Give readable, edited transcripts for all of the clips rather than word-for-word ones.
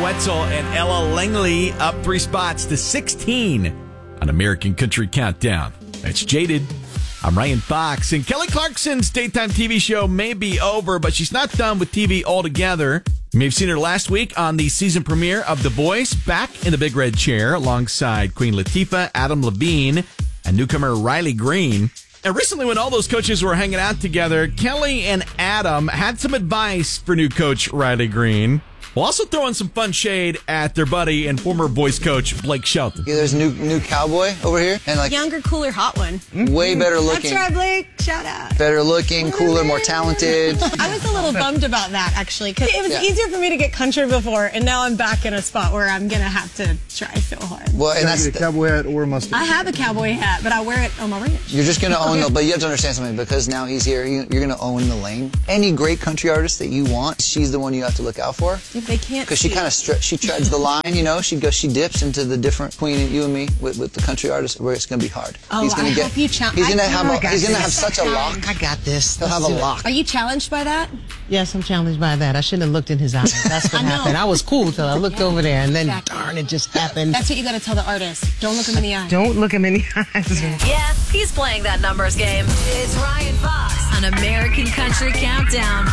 Wetzel and Ella Langley up 3 spots to 16 on American Country Countdown. That's Jaded. I'm Ryan Fox, and Kelly Clarkson's daytime TV show may be over, but she's not done with TV altogether. You may have seen her last week on the season premiere of The Voice, back in the big red chair alongside Queen Latifah, Adam Levine, and newcomer Riley Green. And recently, when all those coaches were hanging out together, Kelly and Adam had some advice for new coach Riley Green, while also throwing some fun shade at their buddy and former Voice coach Blake Shelton. Yeah, there's a new cowboy over here, and like younger, cooler, hot one. Way better looking. That's right, Blake. Shout out. Better looking, cooler, more talented. I was a little bummed about that, actually, because it was easier for me to get country before, and now I'm back in a spot where I'm going to have to try so hard. Well, and that's a cowboy hat or a mustache. I have a cowboy hat, but I wear it on my ranch. You're just going to own the, but you have to understand something, because now he's here, you're going to own the lane. Any great country artist that you want, she's the one you have to look out for. If they can't, because she kind of she treads the line, you know. She dips into the different Queen and you and me with the country artist, where it's going to be hard. Oh, he's gonna hope you challenge. He's going to have such a lock. I got this. He'll have a lock. Are you challenged by that? Yes, I'm challenged by that. I shouldn't have looked in his eyes. That's what happened. I was cool till I looked over there, and then darn, it just happened. That's what you got to tell the artist. Don't look him in the eye. Don't look him in the eyes. Yeah, he's playing that numbers game. It's Ryan Fox on American Country Countdown.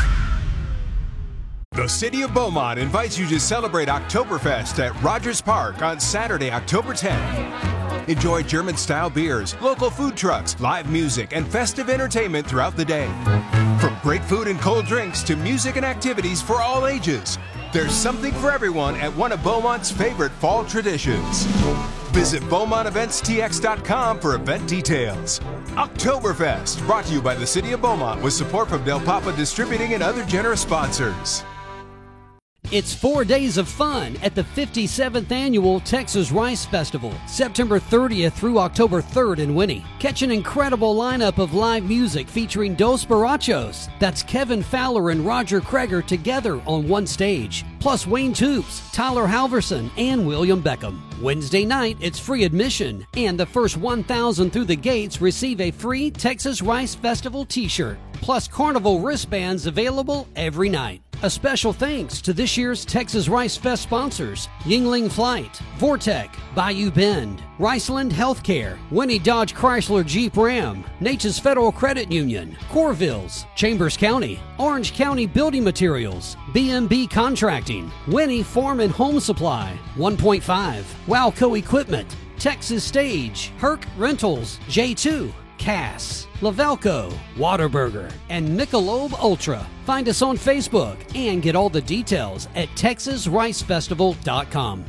The City of Beaumont invites you to celebrate Oktoberfest at Rogers Park on Saturday, October 10th. Enjoy German-style beers, local food trucks, live music, and festive entertainment throughout the day. From great food and cold drinks to music and activities for all ages, there's something for everyone at one of Beaumont's favorite fall traditions. Visit BeaumontEventsTX.com for event details. Oktoberfest, brought to you by the City of Beaumont with support from Del Papa Distributing and other generous sponsors. It's 4 days of fun at the 57th Annual Texas Rice Festival, September 30th through October 3rd in Winnie. Catch an incredible lineup of live music featuring Dos Barachos. That's Kevin Fowler and Roger Kreger together on one stage. Plus Wayne Toops, Tyler Halverson, and William Beckham. Wednesday night, it's free admission, and the first 1,000 through the gates receive a free Texas Rice Festival t-shirt. Plus Carnival wristbands available every night. A special thanks to this year's Texas Rice Fest sponsors: Yingling Flight, Vortec, Bayou Bend, Riceland Healthcare, Winnie Dodge Chrysler Jeep Ram, Natchez Federal Credit Union, Corvilles, Chambers County, Orange County Building Materials, BMB Contracting, Winnie Farm and Home Supply, 1.5, Wowco Equipment, Texas Stage, Herc Rentals, J2, Cass, Lavelco, Whataburger, and Michelob Ultra. Find us on Facebook and get all the details at TexasRiceFestival.com.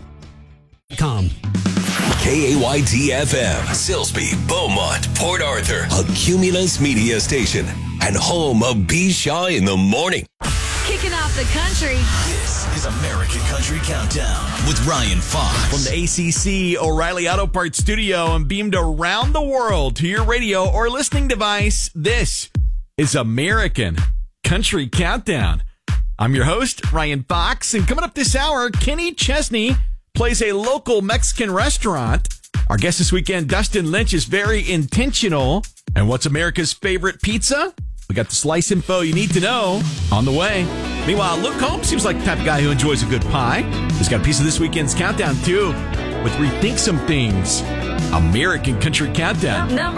KAYT-FM, Silsbee, Beaumont, Port Arthur, a Cumulus media station, and home of B. Shaw in the Morning. Kicking off the country. This is American Country Countdown with Ryan Fox. From the ACC O'Reilly Auto Parts studio and beamed around the world to your radio or listening device, this is American Country Countdown. I'm your host, Ryan Fox, and coming up this hour, Kenny Chesney plays a local Mexican restaurant. Our guest this weekend, Dustin Lynch, is very intentional. And what's America's favorite pizza? We got the slice info you need to know on the way. Meanwhile, Luke Combs seems like the type of guy who enjoys a good pie. He's got a piece of this weekend's countdown, too, with Rethink Some Things. American Country Countdown.